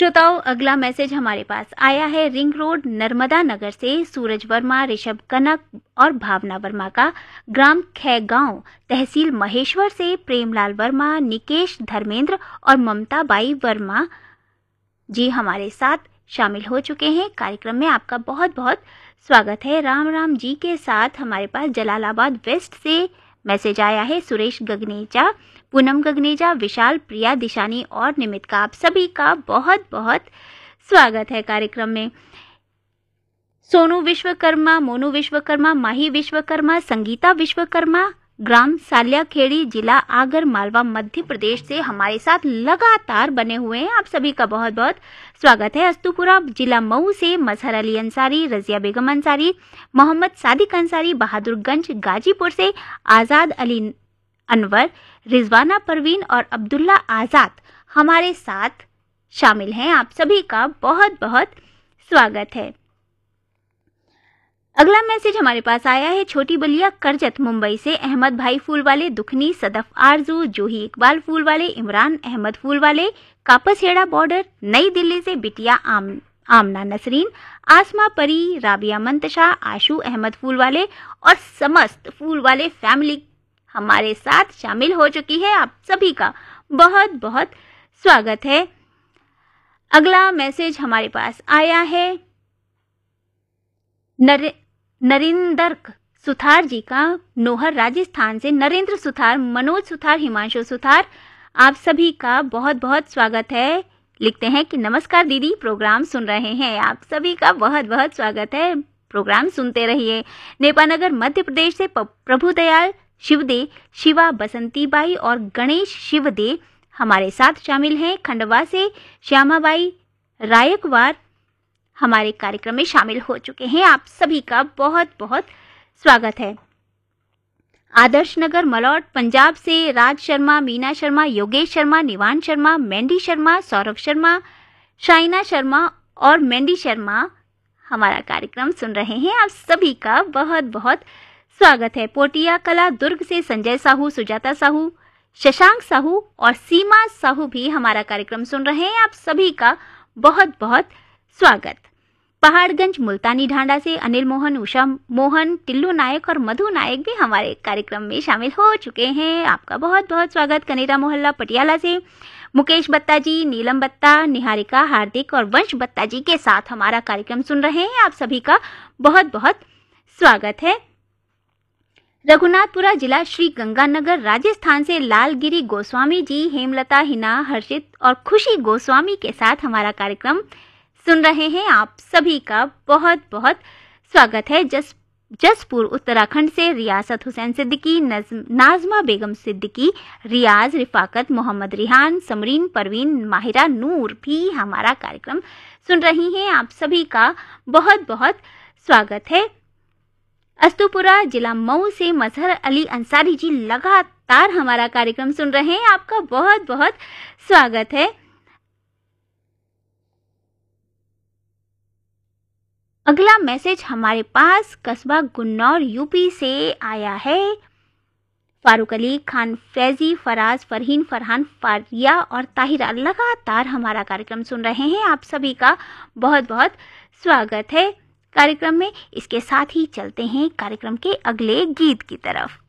श्रोताओं, अगला मैसेज हमारे पास आया है रिंग रोड नर्मदा नगर से सूरज वर्मा, ऋषभ कनक और भावना वर्मा का। ग्राम खैगांव, तहसील महेश्वर से प्रेमलाल वर्मा, निकेश धर्मेंद्र और ममता बाई वर्मा जी हमारे साथ शामिल हो चुके हैं। कार्यक्रम में आपका बहुत बहुत स्वागत है। राम राम जी के साथ हमारे पास जलालाबाद वेस्ट से मैसेज आया है सुरेश गगनेजा, पूनम गगनेजा, विशाल, प्रिया, दिशानी और निमित का। आप सभी का बहुत बहुत स्वागत है कार्यक्रम में। सोनू विश्वकर्मा, मोनू विश्वकर्मा, माही विश्वकर्मा, संगीता विश्वकर्मा, ग्राम सालिया खेड़ी, जिला आगर मालवा, मध्य प्रदेश से हमारे साथ लगातार बने हुए हैं। आप सभी का बहुत बहुत स्वागत है। अस्तुपुरा, जिला मऊ से मजहर अली अंसारी, रजिया बेगम अंसारी, मोहम्मद सादिक अंसारी, बहादुरगंज गाजीपुर से आजाद अली अनवर, रिजवाना परवीन और अब्दुल्ला आजाद हमारे साथ शामिल हैं। आप सभी का बहुत बहुत स्वागत है। अगला मैसेज हमारे पास आया है छोटी बलिया करजत मुंबई से अहमद भाई फूलवाले, दुखनी, सदफ आरजू, जूही इकबाल फूलवाले, इमरान अहमद फूलवाले, कापसहेड़ा बॉर्डर, नई दिल्ली से बिटिया आमना नसरीन, आसमा परी, राबिया मंतशा, आशू अहमद फूलवाले और समस्त फूलवाले फैमिली हमारे साथ शामिल हो चुकी है। आप सभी का बहुत बहुत स्वागत है। अगला मैसेज हमारे पास आया है नरेंद्र सुथार जी का, नोहर राजस्थान से। नरेंद्र सुथार, मनोज सुथार, हिमांशु सुथार, आप सभी का बहुत बहुत स्वागत है। लिखते हैं कि नमस्कार दीदी, प्रोग्राम सुन रहे हैं। आप सभी का बहुत बहुत स्वागत है, प्रोग्राम सुनते रहिए। नेपानगर मध्य प्रदेश से प्रभुदयाल शिवदे, शिवा बसंतीबाई और गणेश शिवदे हमारे साथ शामिल हैं। खंडवा से श्यामाबाई रायकवार हमारे कार्यक्रम में शामिल हो चुके हैं। आप सभी का बहुत बहुत स्वागत है। आदर्श नगर मलौट पंजाब से राज शर्मा, मीना शर्मा, योगेश शर्मा, निवान शर्मा, मेंडी शर्मा, सौरभ शर्मा, शाइना शर्मा और मेंडी शर्मा हमारा कार्यक्रम सुन रहे हैं। आप सभी का बहुत बहुत स्वागत है। पोटिया कला दुर्ग से संजय साहू, सुजाता साहू, शशांक साहू और सीमा साहू भी हमारा कार्यक्रम सुन रहे हैं। आप सभी का बहुत बहुत स्वागत। पहाड़गंज मुल्तानी ढांडा से अनिल मोहन, उषा मोहन, टिल्लू नायक और मधु नायक भी हमारे कार्यक्रम में शामिल हो चुके हैं। आपका बहुत बहुत स्वागत। कनेरा मोहल्ला पटियाला से मुकेश बत्ता जी, नीलम बत्ता, निहारिका, हार्दिक और वंश बत्ता जी के साथ हमारा कार्यक्रम सुन रहे हैं। आप सभी का बहुत बहुत स्वागत है। रघुनाथपुरा जिला श्री गंगानगर राजस्थान से लालगिरी गोस्वामी जी, हेमलता, हिना, हर्षित और खुशी गोस्वामी के साथ हमारा कार्यक्रम सुन रहे हैं। आप सभी का बहुत बहुत स्वागत है। जसपुर उत्तराखंड से रियासत हुसैन सिद्दीकी, नाजमा बेगम सिद्दीकी, रियाज, रिफाकत, मोहम्मद रिहान, समरीन, परवीन, माहिरा, नूर भी हमारा कार्यक्रम सुन रही हैं। आप सभी का बहुत बहुत स्वागत है। अस्तुपुरा जिला मऊ से मजहर अली अंसारी जी लगातार हमारा कार्यक्रम सुन रहे हैं। आपका बहुत बहुत स्वागत है। अगला मैसेज हमारे पास कस्बा गुन्नौर यूपी से आया है। फारूक अली, खान फैजी, फराज, फरहीन, फरहान, फारिया और ताहिरा लगातार हमारा कार्यक्रम सुन रहे हैं। आप सभी का बहुत बहुत स्वागत है कार्यक्रम में। इसके साथ ही चलते हैं कार्यक्रम के अगले गीत की तरफ।